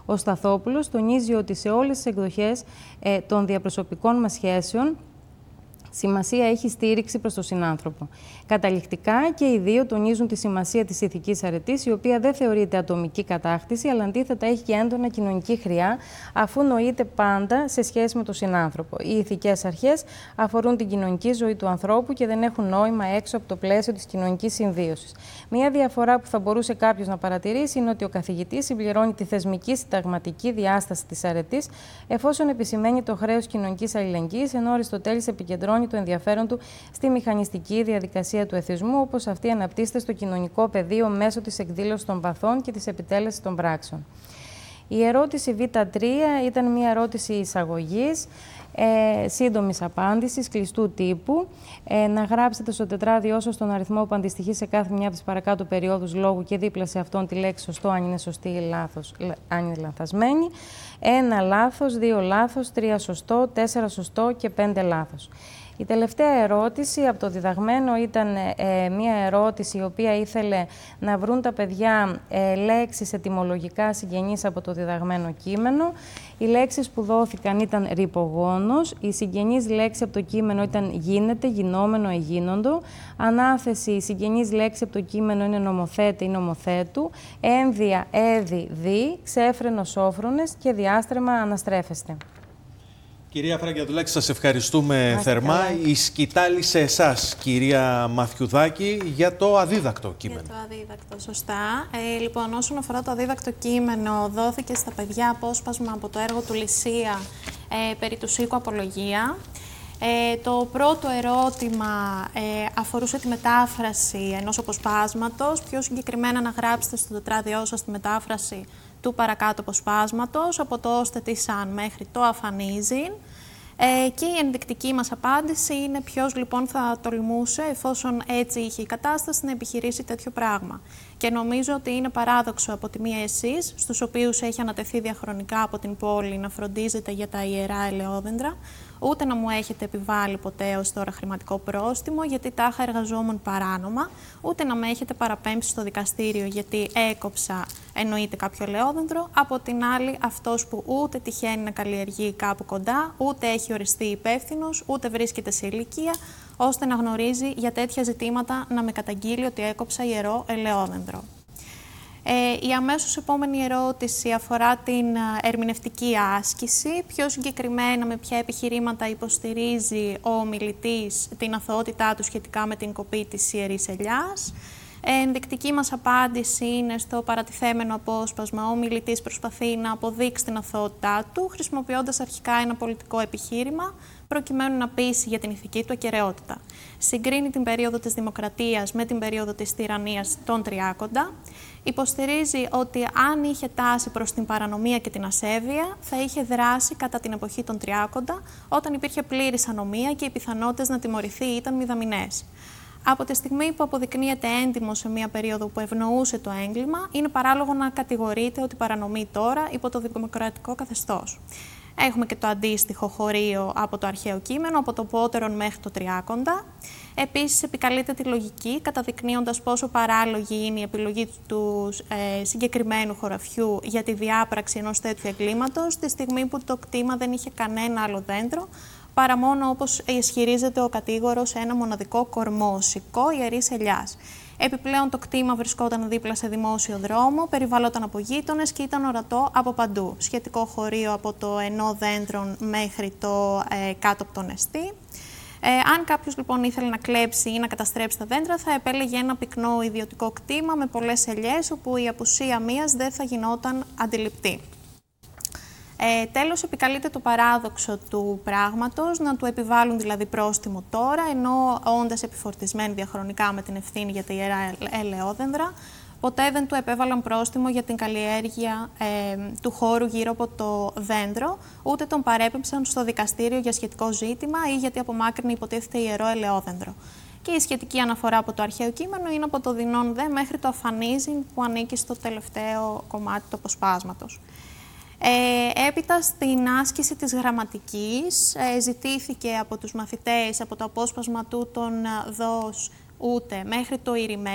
Ο Σταθόπουλος τονίζει ότι σε όλες τις εκδοχές των διαπροσωπικών μας σχέσεων σημασία έχει στήριξη προς τον συνάνθρωπο. Καταληκτικά και οι δύο τονίζουν τη σημασία της ηθικής αρετής, η οποία δεν θεωρείται ατομική κατάκτηση, αλλά αντίθετα έχει και έντονα κοινωνική χρειά, αφού νοείται πάντα σε σχέση με τον συνάνθρωπο. Οι ηθικές αρχές αφορούν την κοινωνική ζωή του ανθρώπου και δεν έχουν νόημα έξω από το πλαίσιο της κοινωνικής συμβίωσης. Μία διαφορά που θα μπορούσε κάποιος να παρατηρήσει είναι ότι ο καθηγητής συμπληρώνει τη θεσμική συνταγματική διάσταση της αρετής, εφόσον επισημαίνει το χρέος κοινωνικής αλληλεγγύης, ενώ ο Αριστοτέλης επικεντρώνει το ενδιαφέρον του στη μηχανιστική διαδικασία του εθισμού, όπως αυτή αναπτύσσεται στο κοινωνικό πεδίο μέσω της εκδήλωσης των παθών και της επιτέλεσης των πράξεων. Η ερώτηση Β3 ήταν μια ερώτηση εισαγωγής, σύντομης απάντησης, κλειστού τύπου. Να γράψετε στο τετράδιό σας τον αριθμό που αντιστοιχεί σε κάθε μια από τις παρακάτω περιόδους λόγου και δίπλα σε αυτόν τη λέξη σωστό, αν είναι σωστή ή λάθος, αν είναι λανθασμένη. 1 λάθος, 2 λάθος, 3 σωστό, 4 σωστό και 5 λάθος. Η τελευταία ερώτηση από το διδαγμένο ήταν μία ερώτηση η οποία ήθελε να βρουν τα παιδιά λέξεις ετυμολογικά συγγενείς από το διδαγμένο κείμενο. Οι λέξεις που δόθηκαν ήταν ρυπογόνος, η συγγενής λέξη από το κείμενο ήταν γίνεται, γινόμενο, εγίνοντο. Ανάθεση, η συγγενής λέξη από το κείμενο είναι νομοθέτε ή νομοθέτου. Ένδια, έδι, δι, ξέφρενο, σόφρονες και διάστρεμα αναστρέφεστε. Κυρία Φραγκιαδουλάκη, σας ευχαριστούμε θερμά. Η σκητάλη σε εσάς, κυρία Μαθιουδάκη, για το αδίδακτο κείμενο. Για το αδίδακτο, σωστά. Λοιπόν, όσον αφορά το αδίδακτο κείμενο, δόθηκε στα παιδιά απόσπασμα από το έργο του Λυσία περί του Σίκου Απολογία. Το πρώτο ερώτημα αφορούσε τη μετάφραση ενός αποσπάσματος. Πιο συγκεκριμένα να γράψετε στο τετράδιό σας τη μετάφραση του παρακάτω αποσπάσματος, από το «ώστε τι σαν» μέχρι το «αφανίζει». Και η ενδεικτική μας απάντηση είναι ποιος λοιπόν θα τολμούσε, εφόσον έτσι είχε η κατάσταση, να επιχειρήσει τέτοιο πράγμα. Και νομίζω ότι είναι παράδοξο από τη μία εσείς, στους οποίους έχει ανατεθεί διαχρονικά από την πόλη να φροντίζετε για τα ιερά ελαιόδεντρα, ούτε να μου έχετε επιβάλει ποτέ ως τώρα χρηματικό πρόστιμο, γιατί τάχα εργαζόμουν παράνομα, ούτε να με έχετε παραπέμψει στο δικαστήριο, γιατί έκοψα, εννοείται, κάποιο ελαιόδεντρο. Από την άλλη, αυτός που ούτε τυχαίνει να καλλιεργεί κάπου κοντά, ούτε έχει οριστεί υπεύθυνος, ούτε βρίσκεται σε ηλικία, ώστε να γνωρίζει για τέτοια ζητήματα να με καταγγείλει ότι έκοψα ιερό ελαιόδεντρο. Η αμέσως επόμενη ερώτηση αφορά την ερμηνευτική άσκηση. Πιο συγκεκριμένα, με ποια επιχειρήματα υποστηρίζει ο ομιλητής την αθωότητά του σχετικά με την κοπή της ιερής ελιάς. Ενδεικτική μας απάντηση είναι στο παρατηθέμενο απόσπασμα. Ο ομιλητής προσπαθεί να αποδείξει την αθωότητά του, χρησιμοποιώντας αρχικά ένα πολιτικό επιχείρημα, προκειμένου να πείσει για την ηθική του ακεραιότητα. Συγκρίνει την περίοδο της Δημοκρατίας με την περίοδο της τυραννίας των Τριάκοντα. Υποστηρίζει ότι αν είχε τάση προς την παρανομία και την ασέβεια, θα είχε δράσει κατά την εποχή των Τριάκοντα, όταν υπήρχε πλήρης ανομία και οι πιθανότητες να τιμωρηθεί ήταν μηδαμινές. Από τη στιγμή που αποδεικνύεται έντιμο σε μια περίοδο που ευνοούσε το έγκλημα, είναι παράλογο να κατηγορείται ότι παρανομεί τώρα υπό το δημοκρατικό καθεστώς. Έχουμε και το αντίστοιχο χωρίο από το αρχαίο κείμενο, από το Πότερον μέχρι το Τριάκοντα. Επίσης, επικαλείται τη λογική, καταδεικνύοντας πόσο παράλογη είναι η επιλογή του συγκεκριμένου χωραφιού για τη διάπραξη ενός τέτοιου εγκλήματος, τη στιγμή που το κτήμα δεν είχε κανένα άλλο δέντρο, παρά μόνο, όπως ισχυρίζεται ο κατήγορος, ένα μοναδικό κορμό, σικό ιερής ελιάς. Επιπλέον, το κτήμα βρισκόταν δίπλα σε δημόσιο δρόμο, περιβαλλόταν από γείτονες και ήταν ορατό από παντού. Σχετικό χωρίο από το ενό δέντρων μέχρι το κάτω από τον εστί. Αν κάποιος λοιπόν ήθελε να κλέψει ή να καταστρέψει τα δέντρα, θα επέλεγε ένα πυκνό ιδιωτικό κτήμα με πολλές ελιές, όπου η απουσία μίας δεν θα γινόταν αντιληπτή. Τέλος, επικαλείται το παράδοξο του πράγματος, να του επιβάλλουν δηλαδή πρόστιμο τώρα, ενώ όντας επιφορτισμένοι διαχρονικά με την ευθύνη για τα ιερά ελαιόδεντρα, ποτέ δεν του επέβαλαν πρόστιμο για την καλλιέργεια του χώρου γύρω από το δέντρο, ούτε τον παρέπεμψαν στο δικαστήριο για σχετικό ζήτημα ή γιατί απομάκρυνε υποτίθεται ιερό ελαιόδεντρο. Και η σχετική αναφορά από το αρχαίο κείμενο είναι από το δεινόν δε μέχρι το αφανίζει, που ανήκει στο τελευταίο κομμάτι του αποσπάσματος. Έπειτα, στην άσκηση της γραμματικής, ζητήθηκε από τους μαθητές, από το απόσπασμα του τον δος ούτε μέχρι το ηρημένο.